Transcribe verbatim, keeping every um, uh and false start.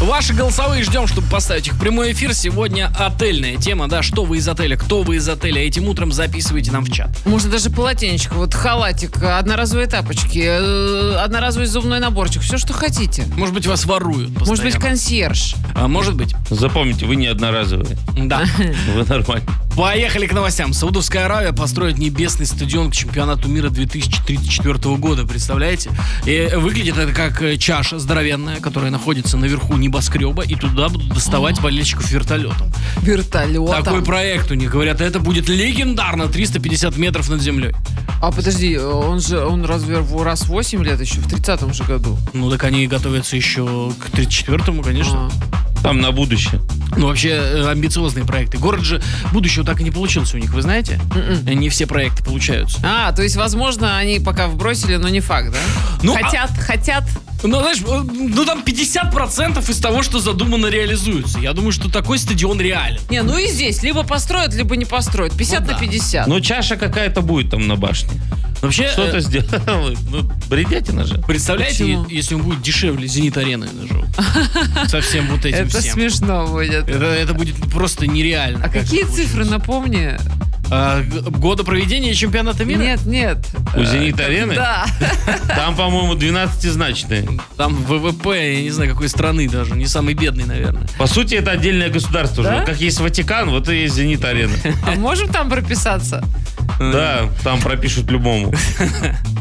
Ваши голосовые ждем, чтобы поставить их в прямой эфир. Сегодня отельная тема, да, что вы из отеля, кто вы из отеля. Этим утром записывайте нам в чат. Можно даже полотенечко, вот халатик, одноразовые тапочки, одноразовый зубной наборчик, все, что хотите. Может быть, вас воруют постоянно. Может быть, консьерж. А, может быть. Запомните, вы не одноразовые. Да. Вы нормально. Поехали к новостям. Саудовская Аравия построит небесный стадион к чемпионату мира две тысячи тридцать четвёртого года, представляете? И выглядит это как чаша здоровенная, которая находится наверху небоскреба, и туда будут доставать болельщиков вертолетом. Вертолетом. Такой проект у них, говорят, это будет легендарно, триста пятьдесят метров над землей. А подожди, он же, он разве в раз восемь лет еще, в тридцатом же году? Ну так они готовятся еще к тридцать четвёртому, конечно. А. Там на будущее. Ну, вообще, э, амбициозные проекты. Город же будущего так и не получился у них, вы знаете? Mm-mm. Не все проекты получаются. А, то есть, возможно, они пока вбросили, но не факт, да? Ну, хотят, а... хотят. Ну, знаешь, ну там пятьдесят процентов из того, что задумано, реализуется. Я думаю, что такой стадион реален. Не, ну и здесь либо построят, либо не построят. пятьдесят Ну, на да. пятьдесят. Ну, чаша какая-то будет там на башне. Вообще, Что-то э, сделали. Ну, бредятина же. представляете, Почему? если он будет дешевле Зенит-арены даже. Со всем вот этим Это всем. смешно будет. Это, это будет просто нереально. А как какие это цифры, получилось. напомни? А, г- года проведения чемпионата мира? Нет, нет. У «Зенит-арены»? Да. Там, по-моему, двенадцатизначные. Там ВВП, я не знаю, какой страны даже. Не самый бедный, наверное. По сути, это отдельное государство. Да? Уже. Как есть Ватикан, вот и есть «Зенит-арена». А можем там прописаться? Да, там пропишут любому.